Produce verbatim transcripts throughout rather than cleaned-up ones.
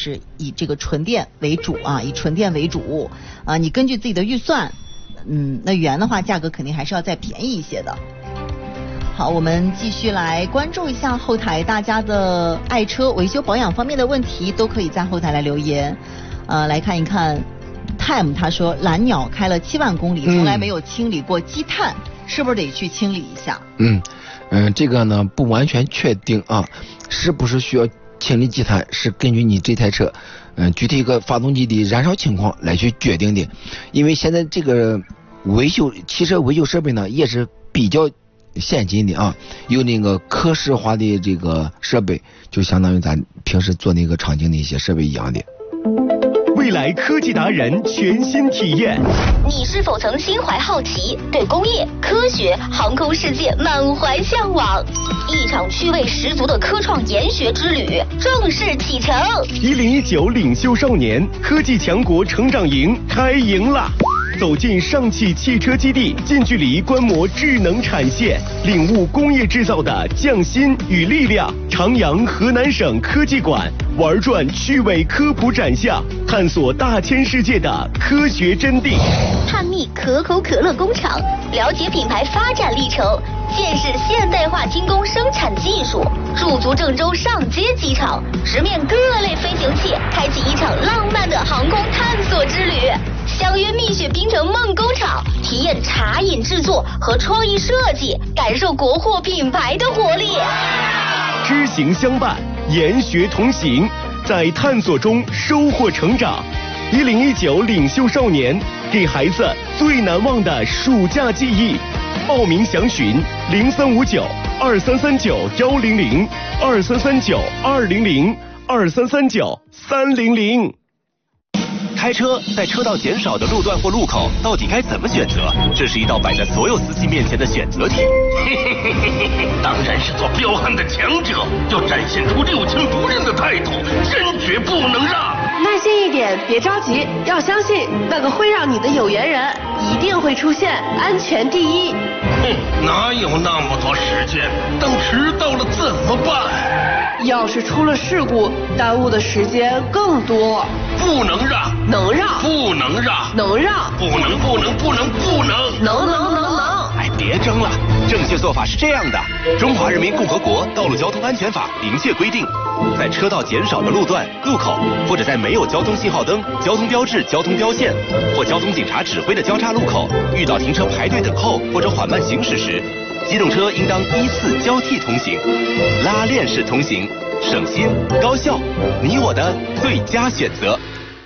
就是以这个纯电为主啊，以纯电为主啊，你根据自己的预算，嗯，那原的话价格肯定还是要再便宜一些的。好，我们继续来关注一下后台大家的爱车维修保养方面的问题，都可以在后台来留言。呃，来看一看 Time 他说蓝鸟开了七万公里，从来没有清理过积碳，嗯、是不是得去清理一下？ 嗯嗯、呃，这个呢不完全确定啊，是不是需要清理积碳是根据你这台车嗯、呃、具体一个发动机的燃烧情况来去决定的。因为现在这个维修汽车维修设备呢也是比较现今的啊，有那个可视化的这个设备，就相当于咱平时做那个场景的一些设备一样的。 未来科技达人全新体验。 你是否曾心怀好奇，对工业、科学、航空世界满怀向往？一场趣味十足的科创研学之旅正式启程。 一零一九领袖少年科技强国成长营开营啦！走进上汽汽车基地，近距离观摩智能产线，领悟工业制造的匠心与力量。长阳河南省科技馆玩转趣味科普展项，探索大千世界的科学真谛。 探秘可口可乐工厂，了解品牌发展历程，见识现代化精工生产技术。驻足郑州上街机场，直面各类飞行器，开启一场浪漫的航空探索之旅。相约蜜雪冰城梦工厂，体验茶饮制作和创意设计，感受国货品牌的活力。 知行相伴，研学同行，在探索中收获成长。一零一九领袖少年，给孩子最难忘的暑假记忆。报名详询零三五九二三三九幺零零二三三九二零零二三三九三零零。 开车在车道减少的路段或路口，到底该怎么选择？这是一道摆在所有司机面前的选择题。 嘿嘿嘿嘿嘿嘿，当然是做彪悍的强者，要展现出六亲不认的态度，坚决不能让。 耐心一点，别着急，要相信那个会让你的有缘人一定会出现，安全第一。 哼，哪有那么多时间？等迟到了怎么办？ 要是出了事故，耽误的时间更多。 不能让， 能让， 不能让， 能让， 不能不能不能不能， 能能能能。 哎，别争了，正确做法是这样的：《中华人民共和国道路交通安全法》明确规定，在车道减少的路段、路口，或者在没有交通信号灯、交通标志、交通标线或交通警察指挥的交叉路口，遇到停车排队等候或者缓慢行驶时，机动车应当依次交替通行，拉链式通行，省心高效，你我的最佳选择。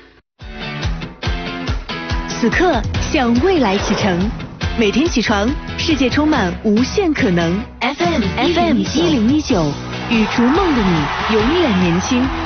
此刻向未来启程，每天起床，世界充满无限可能。F M F M 一零一九，与逐梦的你永远年轻。